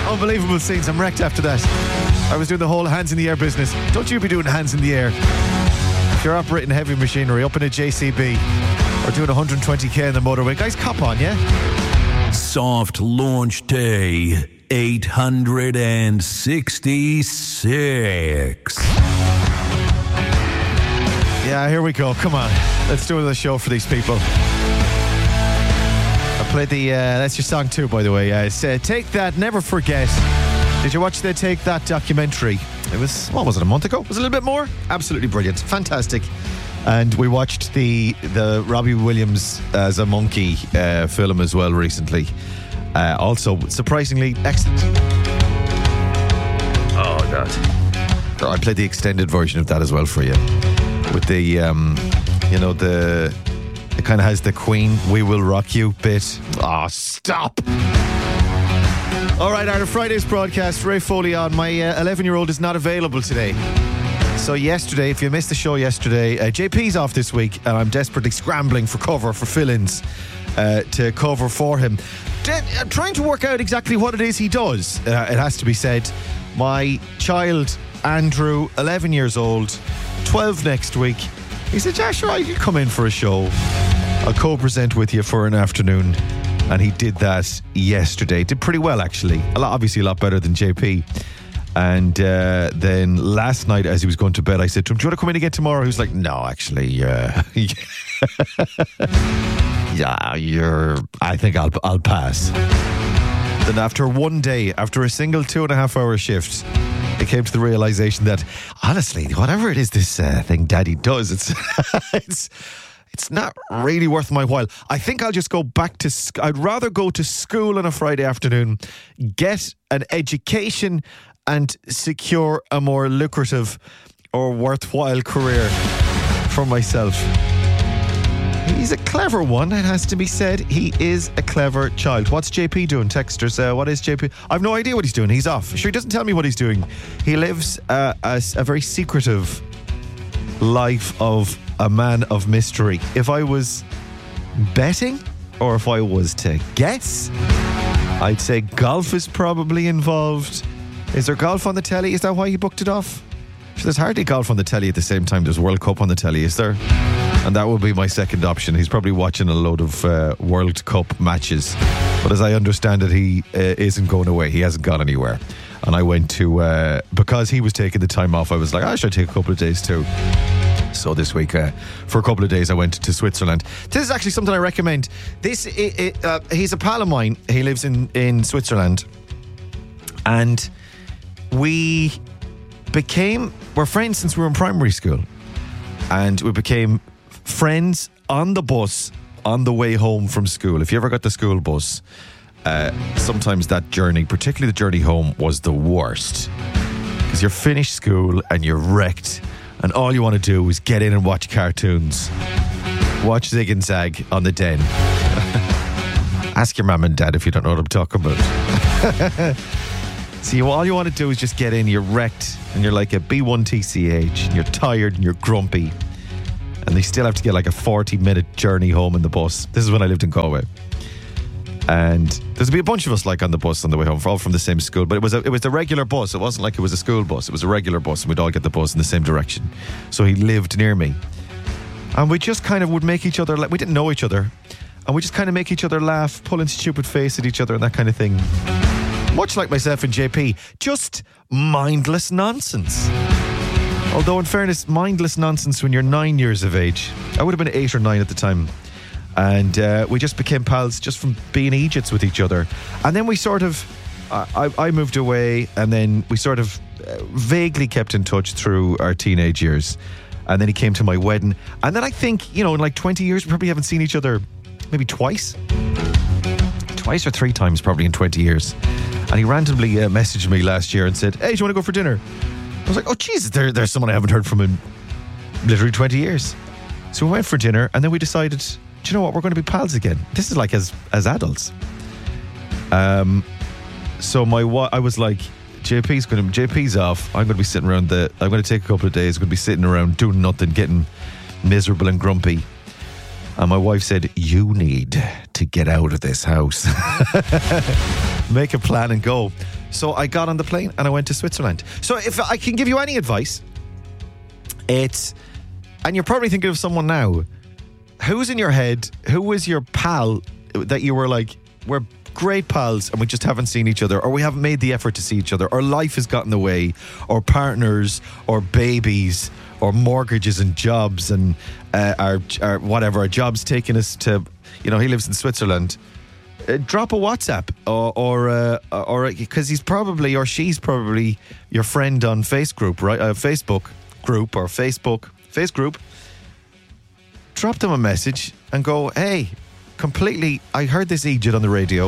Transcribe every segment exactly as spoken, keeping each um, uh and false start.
Unbelievable scenes. I'm wrecked after that. I was doing the whole hands in the air business. Don't you be doing hands in the air. If you're operating heavy machinery up in a J C B or doing one hundred twenty k in the motorway, guys, cop on, yeah? Soft launch day eight hundred sixty-six. Yeah, here we go. Come on. Let's do another show for these people. I played the, uh, that's your song too, by the way. Uh, it's, uh, Take That, Never Forget. Did you watch the Take That documentary? It was, what was it, a month ago? Was it a little bit more? Absolutely brilliant. Fantastic. And we watched the the Robbie Williams as a monkey uh, film as well recently. Uh, also, surprisingly excellent. Oh, God. I played the extended version of that as well for you. With the, um, you know, the... It kind of has the Queen, We Will Rock You bit. Oh, stop. All right, our Friday's broadcast, Ray Foley on. My uh, eleven-year-old is not available today. So yesterday, if you missed the show yesterday, uh, J P's off this week, and I'm desperately scrambling for cover, for fill-ins uh, to cover for him. De- I'm trying to work out exactly what it is he does, uh, it has to be said. My child, Andrew, eleven years old, twelve next week, he said, yeah, sure, I can come in for a show. I'll co-present with you for an afternoon. And he did that yesterday. Did pretty well, actually. A lot, obviously a lot better than J P. And uh, then last night, as he was going to bed, I said to him, do you want to come in again tomorrow? He was like, no, actually, uh, yeah, you're, I think I'll, I'll pass. Then after one day, after a single two and a half hour shift, I came to the realization that, honestly, whatever it is this uh, thing Daddy does, it's it's it's not really worth my while. I think I'll just go back to, sc- I'd rather go to school on a Friday afternoon, get an education and secure a more lucrative or worthwhile career for myself. He's a clever one, it has to be said. He is a clever child. What's J P doing? Texters, uh, what is J P? I've no idea what he's doing. He's off. Sure, he doesn't tell me what he's doing. He lives uh, a, a very secretive life of a man of mystery. If I was betting, or if I was to guess, I'd say golf is probably involved. Is there golf on the telly? Is that why he booked it off? So there's hardly golf on the telly at the same time there's World Cup on the telly, is there? And that would be my second option. He's probably watching a load of uh, World Cup matches. But as I understand it, he uh, isn't going away. He hasn't gone anywhere. And I went to, uh, because he was taking the time off, I was like, I should take a couple of days too. So this week, uh, for a couple of days, I went to Switzerland. This is actually something I recommend. This, it, it, uh, he's a pal of mine. He lives in, in Switzerland. And we became, we're friends since we were in primary school. And we became friends on the bus on the way home from school. If you ever got the school bus, uh, sometimes that journey, particularly the journey home, was the worst. Because you're finished school and you're wrecked. And all you want to do is get in and watch cartoons. Watch Zig and Zag on the Den. Ask your mum and dad if you don't know what I'm talking about. See, all you want to do is just get in, you're wrecked, and you're like a B one T C H, and you're tired and you're grumpy. And they still have to get like a forty minute journey home in the bus. This is when I lived in Galway. And there's be a bunch of us like on the bus on the way home, all from the same school. But it was a, it was a regular bus. It wasn't like it was a school bus. It was a regular bus, and we'd all get the bus in the same direction. So he lived near me. And we just kind of would make each other, like, we didn't know each other. And we just kind of make each other laugh, pulling stupid face at each other and that kind of thing. Much like myself and J P, just mindless nonsense. Although in fairness, mindless nonsense when you're nine years of age. I would have been eight or nine at the time. And uh, we just became pals just from being Egypts with each other. And then we sort of, I, I moved away, and then we sort of uh, vaguely kept in touch through our teenage years. And then he came to my wedding. And then I think, you know, in like twenty years, we probably haven't seen each other maybe twice. Twice or three times probably in twenty years. And he randomly uh, messaged me last year and said, hey, do you want to go for dinner? I was like, oh, Jesus, there, there's someone I haven't heard from in literally twenty years. So we went for dinner, and then we decided, do you know what, we're going to be pals again. This is like as as adults. Um, so my I was like, J P's going to J P's off. I'm going to be sitting around the. I'm going to take a couple of days. I'm going to be sitting around doing nothing, getting miserable and grumpy. And my wife said, you need to get out of this house. Make a plan and go. So I got on the plane and I went to Switzerland. So if I can give you any advice, it's, and you're probably thinking of someone now, who's in your head, who was your pal that you were like, we're great pals and we just haven't seen each other, or we haven't made the effort to see each other, or life has gotten in the way, or partners, or babies, or mortgages and jobs, and uh, our, our whatever, our jobs taking us to, you know, he lives in Switzerland. Uh, drop a WhatsApp, or or uh, or because he's probably, or she's probably your friend on Face group, right? Uh, Facebook group or Facebook Face group. Drop them a message and go, hey, completely, I heard this Egypt on the radio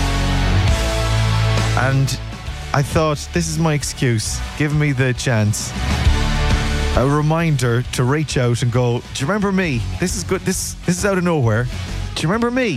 and I thought, this is my excuse. Give me the chance. A reminder to reach out and go, do you remember me? This is good. This this is out of nowhere. Do you remember me?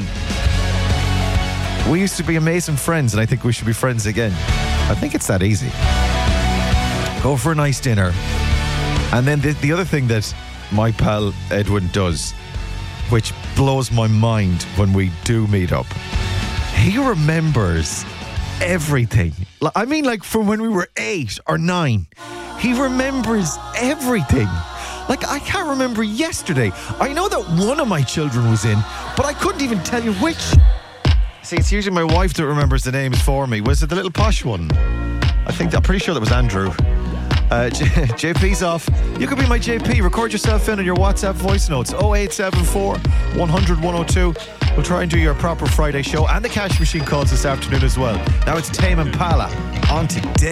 We used to be amazing friends and I think we should be friends again. I think it's that easy. Go for a nice dinner. And then the, the other thing that my pal Edwin does, which blows my mind when we do meet up, he remembers everything. I mean, like from when we were eight or nine. He remembers everything. Like, I can't remember yesterday. I know that one of my children was in, but I couldn't even tell you which. See, it's usually my wife that remembers the names for me. Was it the little posh one? I think, I'm pretty sure that was Andrew. Uh, J- JP's off. You could be my J P. Record yourself in on your WhatsApp voice notes. oh eight seven four, one hundred, one oh two. We'll try and do your proper Friday show and the cash machine calls this afternoon as well. Now it's Tame Impala on Today.